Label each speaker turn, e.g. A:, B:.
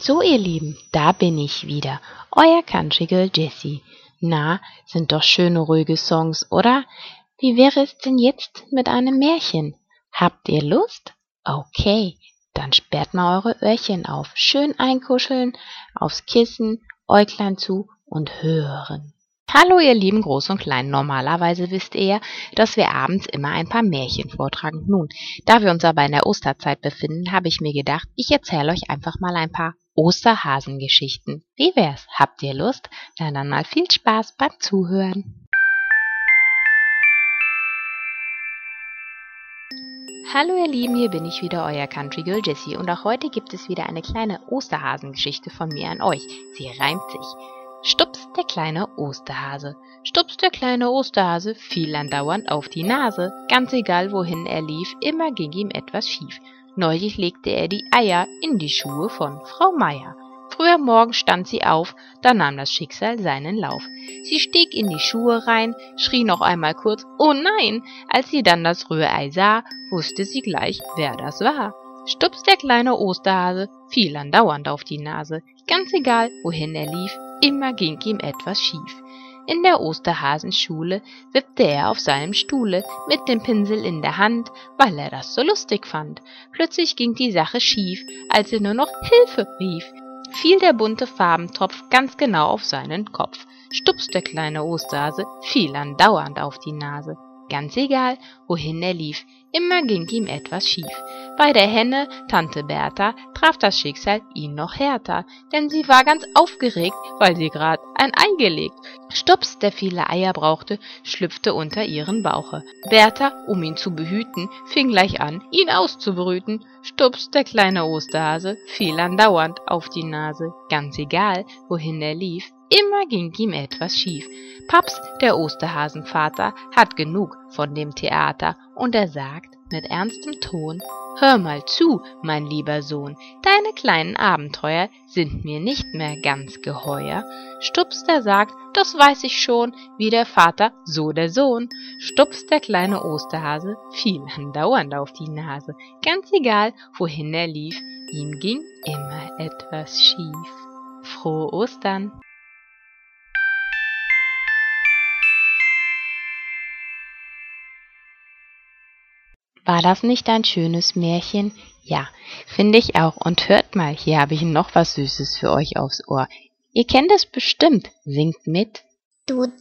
A: So, ihr Lieben, da bin ich wieder, euer Country Girl Jessie. Na, sind doch schöne, ruhige Songs, oder? Wie wäre es denn jetzt mit einem Märchen? Habt ihr Lust? Okay, dann sperrt mal eure Öhrchen auf, schön einkuscheln, aufs Kissen, Äuglein zu und hören. Hallo ihr lieben Groß und Klein, normalerweise wisst ihr ja, dass wir abends immer ein paar Märchen vortragen. Nun, da wir uns aber in der Osterzeit befinden, habe ich mir gedacht, ich erzähle euch einfach mal ein paar Osterhasengeschichten. Wie wär's? Habt ihr Lust? Na dann mal viel Spaß beim Zuhören. Hallo ihr Lieben, hier bin ich wieder, euer Country Girl Jessie, und auch heute gibt es wieder eine kleine Osterhasengeschichte von mir an euch. Sie reimt sich. Stups, der kleine Osterhase. Stups, der kleine Osterhase fiel andauernd auf die Nase. Ganz egal, wohin er lief, immer ging ihm etwas schief. Neulich legte er die Eier in die Schuhe von Frau Meier. Früh am Morgen stand sie auf, da nahm das Schicksal seinen Lauf. Sie stieg in die Schuhe rein, schrie noch einmal kurz, »Oh nein!« Als sie dann das Rührei sah, wusste sie gleich, wer das war. Stups, der kleine Osterhase, fiel andauernd auf die Nase. Ganz egal, wohin er lief, immer ging ihm etwas schief. In der Osterhasenschule wippte er auf seinem Stuhle mit dem Pinsel in der Hand, weil er das so lustig fand. Plötzlich ging die Sache schief, als er nur noch Hilfe rief. Fiel der bunte Farbentopf ganz genau auf seinen Kopf. Stups, der kleine Osterhase, fiel andauernd auf die Nase. Ganz egal, wohin er lief, immer ging ihm etwas schief. Bei der Henne, Tante Bertha, traf das Schicksal ihn noch härter, denn sie war ganz aufgeregt, weil sie grad ein Ei gelegt. Stups, der viele Eier brauchte, schlüpfte unter ihren Bauche. Bertha, um ihn zu behüten, fing gleich an, ihn auszubrüten. Stups, der kleine Osterhase, fiel andauernd auf die Nase. Ganz egal, wohin er lief, immer ging ihm etwas schief. Paps, der Osterhasenvater, hat genug von dem Theater, und er sagt mit ernstem Ton, »Hör mal zu, mein lieber Sohn, deine kleinen Abenteuer sind mir nicht mehr ganz geheuer.« Stups, der sagt, »Das weiß ich schon, wie der Vater, so der Sohn.« Stups, der kleine Osterhase, fiel andauernd auf die Nase. Ganz egal, wohin er lief, ihm ging immer etwas schief. Frohe Ostern! War das nicht ein schönes Märchen? Ja, finde ich auch. Und hört mal, hier habe ich noch was Süßes für euch aufs Ohr. Ihr kennt es bestimmt. Singt mit.
B: Du